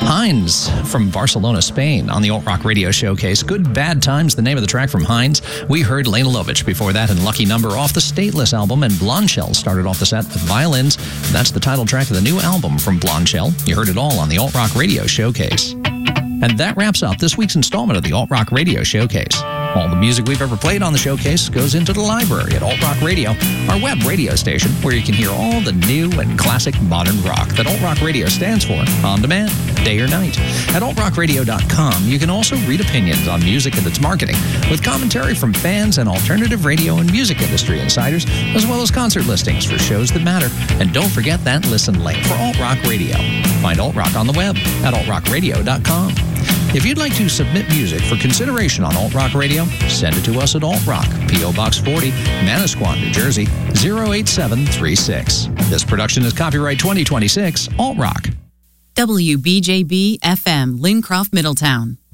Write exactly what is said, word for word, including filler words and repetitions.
Heinz from Barcelona, Spain on the Alt Rock Radio Showcase. Good Bad Times, the name of the track from Heinz. We heard Lena Lovitch before that and Lucky Number off the Stateless album, and Blondshell started off the set with Violins. That's the title track of the new album from Blondshell. You heard it all on the Alt Rock Radio Showcase. And that wraps up this week's installment of the Alt Rock Radio Showcase. All the music we've ever played on the showcase goes into the library at Alt Rock Radio, our web radio station, where you can hear all the new and classic modern rock that Alt Rock Radio stands for, on demand, day or night. At alt rock radio dot com, you can also read opinions on music and its marketing, with commentary from fans and alternative radio and music industry insiders, as well as concert listings for shows that matter. And don't forget that listen link for Alt Rock Radio. Find Alt Rock on the web at alt rock radio dot com. If you'd like to submit music for consideration on Alt Rock Radio, send it to us at Alt Rock, P O. Box forty, Manasquan, New Jersey, zero eight seven three six. This production is copyright twenty twenty-six, Alt Rock. W B J B F M, Lincroft, Middletown.